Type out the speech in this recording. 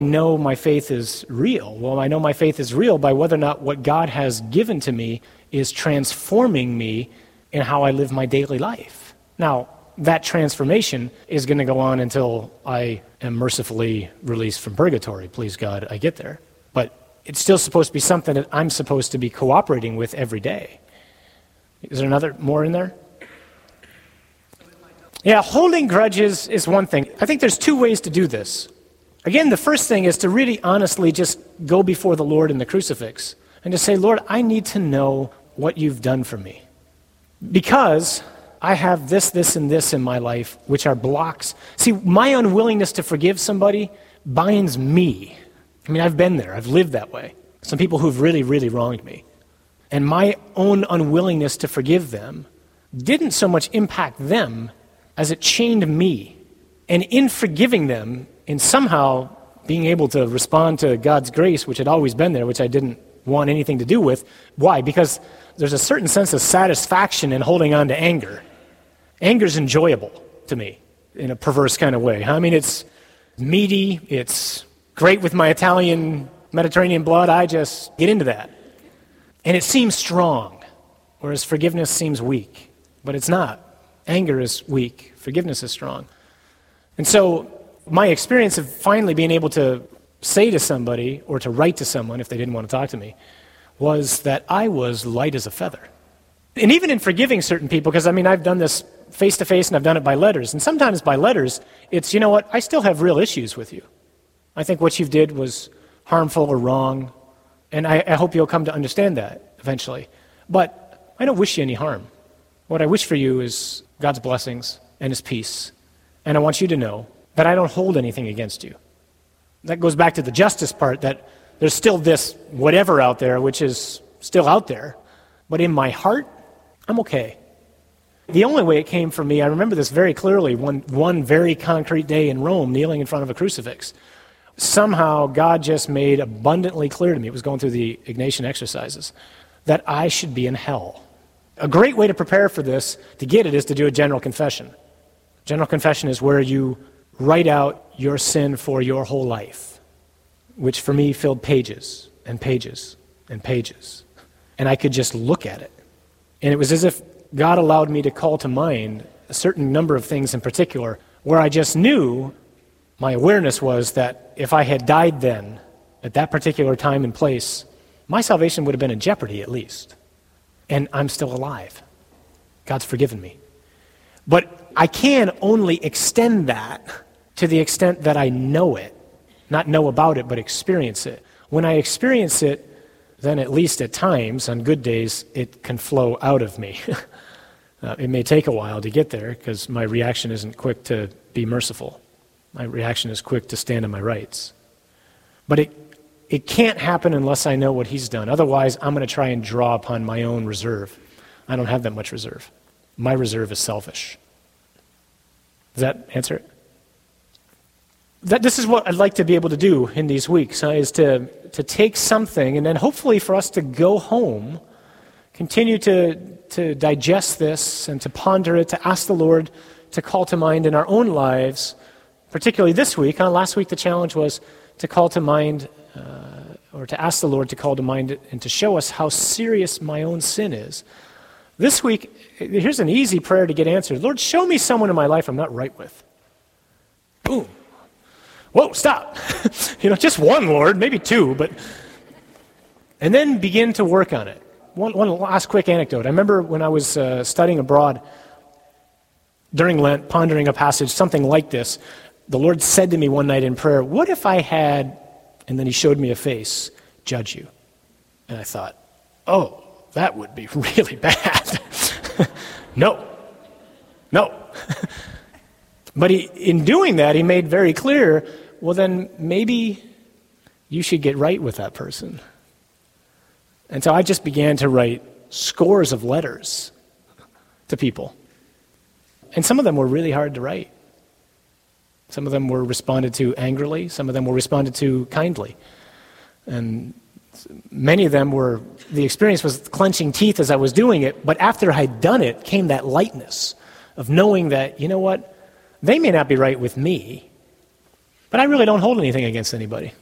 know my faith is real? Well, I know my faith is real by whether or not what God has given to me is transforming me in how I live my daily life. Now, that transformation is going to go on until I am mercifully released from purgatory. Please God, I get there. But it's still supposed to be something that I'm supposed to be cooperating with every day. Is there another more in there? Yeah, holding grudges is one thing. I think there's two ways to do this. Again, the first thing is to really honestly just go before the Lord in the crucifix and to say, Lord, I need to know what you've done for me. Because I have this, and this in my life, which are blocks. See, my unwillingness to forgive somebody binds me. I mean, I've been there. I've lived that way. Some people who've really, really wronged me. And my own unwillingness to forgive them didn't so much impact them as it chained me. And in forgiving them, in somehow being able to respond to God's grace, which had always been there, which I didn't want anything to do with. Why? Because there's a certain sense of satisfaction in holding on to anger. Anger's enjoyable to me in a perverse kind of way. I mean, it's meaty, it's great with my Italian Mediterranean blood. I just get into that. And it seems strong, whereas forgiveness seems weak. But it's not. Anger is weak. Forgiveness is strong. And so my experience of finally being able to say to somebody or to write to someone if they didn't want to talk to me was that I was light as a feather. And even in forgiving certain people, because I mean, I've done this face-to-face and I've done it by letters. And sometimes by letters, it's, you know what, I still have real issues with you. I think what you did was harmful or wrong. And I hope you'll come to understand that eventually. But I don't wish you any harm. What I wish for you is God's blessings and his peace. And I want you to know that I don't hold anything against you. That goes back to the justice part, that there's still this whatever out there, which is still out there. But in my heart, I'm okay. The only way it came from me, I remember this very clearly, one very concrete day in Rome, kneeling in front of a crucifix. Somehow, God just made abundantly clear to me, it was going through the Ignatian exercises, that I should be in hell. A great way to prepare for this, to get it, is to do a general confession. General confession is where you write out your sin for your whole life, which for me filled pages and pages and pages. And I could just look at it. And it was as if God allowed me to call to mind a certain number of things in particular where I just knew, my awareness was that if I had died then, at that particular time and place, my salvation would have been in jeopardy at least. And I'm still alive. God's forgiven me. But I can only extend that to the extent that I know it. Not know about it, but experience it. When I experience it, then at least at times, on good days, it can flow out of me. It may take a while to get there because my reaction isn't quick to be merciful. My reaction is quick to stand on my rights. But it can't happen unless I know what he's done. Otherwise, I'm going to try and draw upon my own reserve. I don't have that much reserve. My reserve is selfish. Does that answer it? This is what I'd like to be able to do in these weeks, is to take something and then hopefully for us to go home, continue to digest this and to ponder it, to ask the Lord to call to mind in our own lives, particularly this week. Last week the challenge was to call to mind or to ask the Lord to call to mind and to show us how serious my own sin is. This week, here's an easy prayer to get answered. Lord, show me someone in my life I'm not right with. Boom. Whoa, stop. Just one, Lord, maybe two, but... And then begin to work on it. One last quick anecdote. I remember when I was studying abroad during Lent, pondering a passage, something like this, the Lord said to me one night in prayer, what if I had, and then he showed me a face, judge you? And I thought, oh, that would be really bad. No. But in doing that, he made very clear, well then maybe you should get right with that person. And so I just began to write scores of letters to people. And some of them were really hard to write. Some of them were responded to angrily. Some of them were responded to kindly. And many of them were, the experience was clenching teeth as I was doing it, but after I'd done it came that lightness of knowing that, you know what, they may not be right with me, But I really don't hold anything against anybody.